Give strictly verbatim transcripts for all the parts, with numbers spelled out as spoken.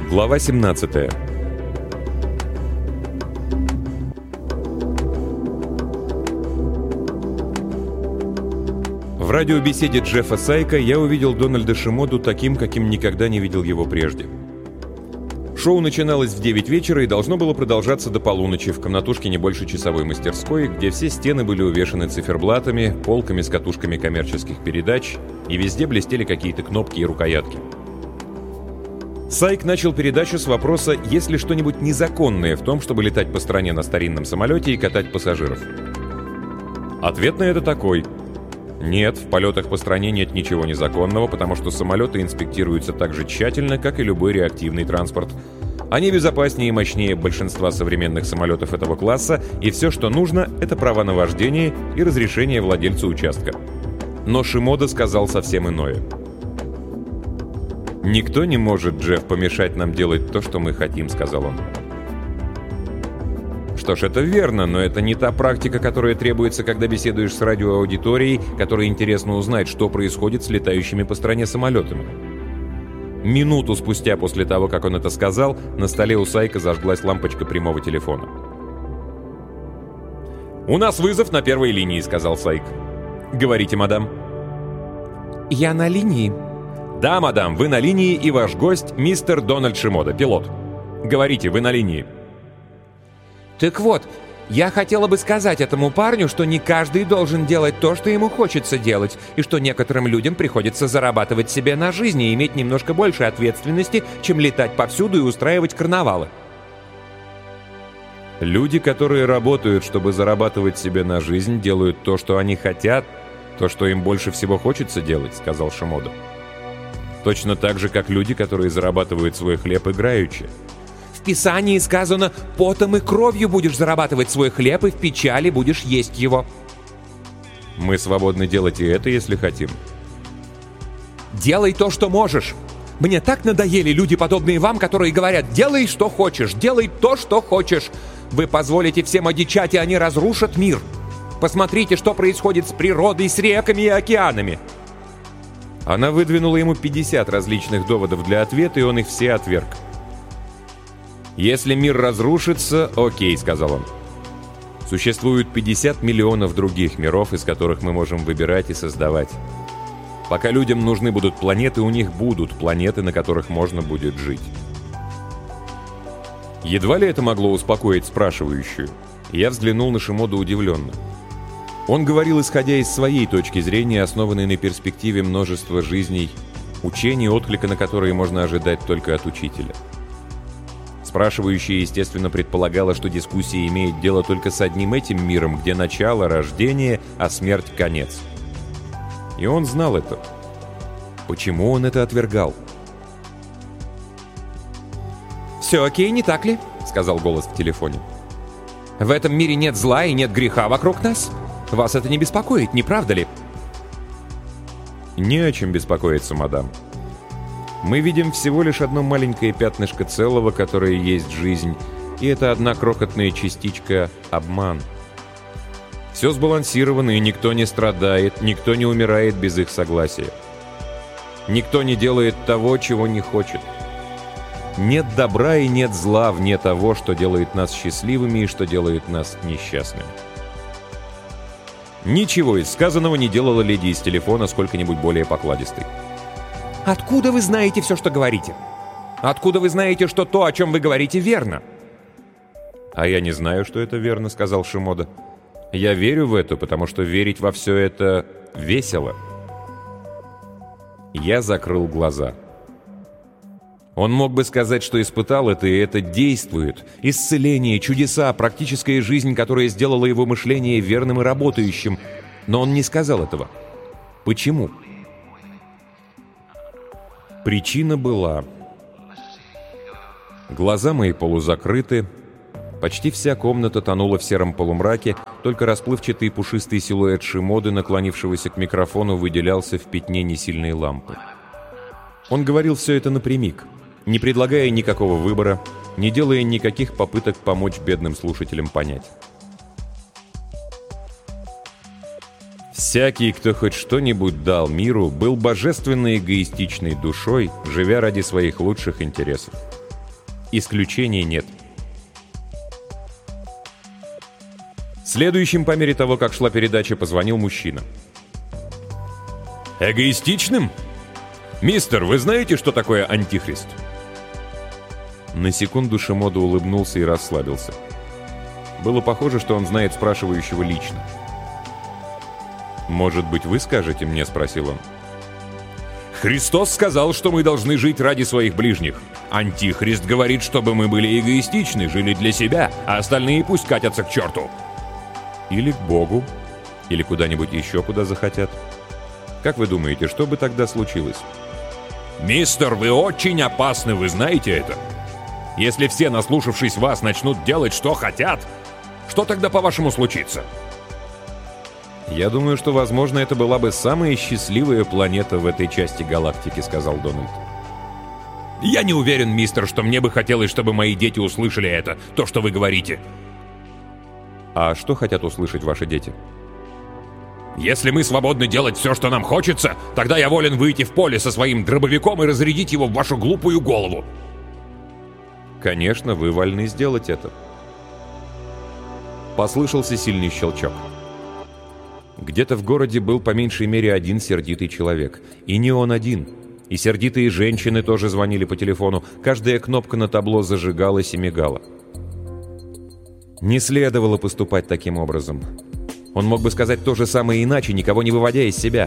Глава семнадцатая. В радиобеседе Джеффа Сайка я увидел Дональда Шимоду таким, каким никогда не видел его прежде. Шоу начиналось в девять вечера и должно было продолжаться до полуночи в комнатушке не больше часовой мастерской, где все стены были увешаны циферблатами, полками с катушками коммерческих передач, и везде блестели какие-то кнопки и рукоятки. Сайк начал передачу с вопроса, есть ли что-нибудь незаконное в том, чтобы летать по стране на старинном самолете и катать пассажиров. Ответ на это такой: нет, в полетах по стране нет ничего незаконного, потому что самолеты инспектируются так же тщательно, как и любой реактивный транспорт. Они безопаснее и мощнее большинства современных самолетов этого класса, и все, что нужно, это права на вождение и разрешение владельца участка. Но Шимода сказал совсем иное. «Никто не может, Джефф, помешать нам делать то, что мы хотим», — сказал он. Что ж, это верно, но это не та практика, которая требуется, когда беседуешь с радиоаудиторией, которой интересно узнать, что происходит с летающими по стране самолетами. Минуту спустя после того, как он это сказал, на столе у Сайка зажглась лампочка прямого телефона. «У нас вызов на первой линии», — сказал Сайк. «Говорите, мадам». «Я на линии». «Да, мадам, вы на линии, и ваш гость — мистер Дональд Шимода, пилот. Говорите, вы на линии». «Так вот, я хотела бы сказать этому парню, что не каждый должен делать то, что ему хочется делать, и что некоторым людям приходится зарабатывать себе на жизнь и иметь немножко больше ответственности, чем летать повсюду и устраивать карнавалы». «Люди, которые работают, чтобы зарабатывать себе на жизнь, делают то, что они хотят, то, что им больше всего хочется делать», — сказал Шимода. «Точно так же, как люди, которые зарабатывают свой хлеб играючи». В Писании сказано: «Потом и кровью будешь зарабатывать свой хлеб, и в печали будешь есть его». Мы свободны делать и это, если хотим. «Делай то, что можешь». Мне так надоели люди, подобные вам, которые говорят: «Делай, что хочешь, делай то, что хочешь». Вы позволите всем одичать, и они разрушат мир. Посмотрите, что происходит с природой, с реками и океанами. Она выдвинула ему пятьдесят различных доводов для ответа, и он их все отверг. «Если мир разрушится, окей», — сказал он. «Существует пятьдесят миллионов других миров, из которых мы можем выбирать и создавать. Пока людям нужны будут планеты, у них будут планеты, на которых можно будет жить». Едва ли это могло успокоить спрашивающую. Я взглянул на Шимоду удивленно. Он говорил, исходя из своей точки зрения, основанной на перспективе множества жизней, учений, отклика на которые можно ожидать только от учителя. Спрашивающая, естественно, предполагала, что дискуссия имеет дело только с одним этим миром, где начало — рождение, а смерть — конец. И он знал это. Почему он это отвергал? «Все окей, не так ли?» — сказал голос в телефоне. «В этом мире нет зла и нет греха вокруг нас. Вас это не беспокоит, не правда ли?» «Не о чем беспокоиться, мадам. Мы видим всего лишь одно маленькое пятнышко целого, которое есть жизнь, и это одна крохотная частичка — обман. Все сбалансировано, и никто не страдает, никто не умирает без их согласия. Никто не делает того, чего не хочет. Нет добра и нет зла вне того, что делает нас счастливыми и что делает нас несчастными». Ничего из сказанного не делала леди из телефона сколько-нибудь более покладистой. «Откуда вы знаете все, что говорите? Откуда вы знаете, что то, о чем вы говорите, верно?» «А я не знаю, что это верно», — сказал Шимода. «Я верю в это, потому что верить во все это весело». Я закрыл глаза. Он мог бы сказать, что испытал это, и это действует. Исцеление, чудеса, практическая жизнь, которая сделала его мышление верным и работающим. Но он не сказал этого. Почему? Причина была. Глаза мои полузакрыты. Почти вся комната тонула в сером полумраке, только расплывчатый пушистый силуэт Шимоды, наклонившегося к микрофону, выделялся в пятне несильной лампы. Он говорил все это напрямик, не предлагая никакого выбора, не делая никаких попыток помочь бедным слушателям понять. Всякий, кто хоть что-нибудь дал миру, был божественно эгоистичной душой, живя ради своих лучших интересов. Исключений нет. Следующим, по мере того, как шла передача, позвонил мужчина. «Эгоистичным? Мистер, вы знаете, что такое антихрист?» На секунду Шимода улыбнулся и расслабился. Было похоже, что он знает спрашивающего лично. «Может быть, вы скажете мне?» — спросил он. «Христос сказал, что мы должны жить ради своих ближних. Антихрист говорит, чтобы мы были эгоистичны, жили для себя, а остальные пусть катятся к черту». Или к Богу, или куда-нибудь еще, куда захотят. Как вы думаете, что бы тогда случилось? «Мистер, вы очень опасны, вы знаете это. Если все, наслушавшись вас, начнут делать, что хотят, что тогда, по-вашему, случится?» «Я думаю, что, возможно, это была бы самая счастливая планета в этой части галактики», — сказал Дональд. «Я не уверен, мистер, что мне бы хотелось, чтобы мои дети услышали это, то, что вы говорите». «А что хотят услышать ваши дети?» «Если мы свободны делать все, что нам хочется, тогда я волен выйти в поле со своим дробовиком и разрядить его в вашу глупую голову». «Конечно, вы вольны сделать это». Послышался сильный щелчок. Где-то в городе был по меньшей мере один сердитый человек. И не он один. И сердитые женщины тоже звонили по телефону. Каждая кнопка на табло зажигалась и мигала. Не следовало поступать таким образом. Он мог бы сказать то же самое иначе, никого не выводя из себя.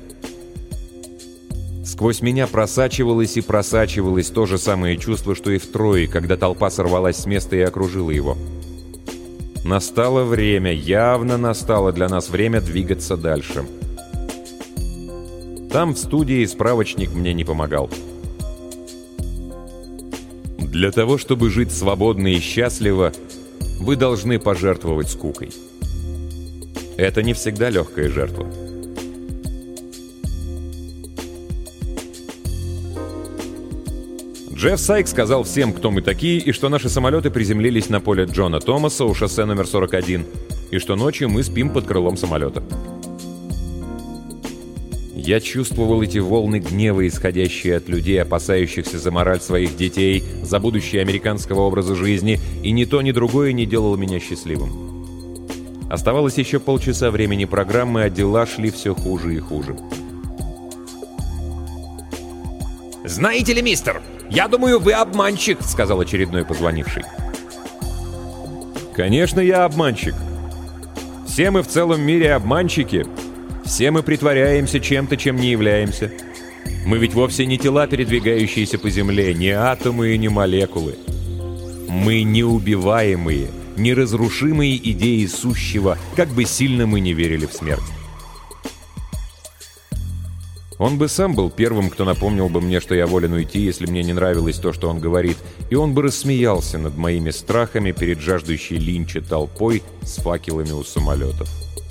Сквозь меня просачивалось и просачивалось то же самое чувство, что и в Трое, когда толпа сорвалась с места и окружила его. Настало время, явно настало для нас время двигаться дальше. Там, в студии, справочник мне не помогал. Для того, чтобы жить свободно и счастливо, вы должны пожертвовать скукой. Это не всегда легкая жертва. Джефф Сайк сказал всем, кто мы такие, и что наши самолеты приземлились на поле Джона Томаса у шоссе номер сорок один, и что ночью мы спим под крылом самолета. Я чувствовал эти волны гнева, исходящие от людей, опасающихся за мораль своих детей, за будущее американского образа жизни, и ни то, ни другое не делало меня счастливым. Оставалось еще полчаса времени программы, а дела шли все хуже и хуже. «Знаете ли, мистер, я думаю, вы обманщик», — сказал очередной позвонивший. «Конечно, я обманщик. Все мы в целом мире обманщики. Все мы притворяемся чем-то, чем не являемся. Мы ведь вовсе не тела, передвигающиеся по земле, не атомы и не молекулы. Мы неубиваемые, неразрушимые идеи сущего, как бы сильно мы не верили в смерть». Он бы сам был первым, кто напомнил бы мне, что я волен уйти, если мне не нравилось то, что он говорит, и он бы рассмеялся над моими страхами перед жаждущей линча толпой с факелами у самолетов.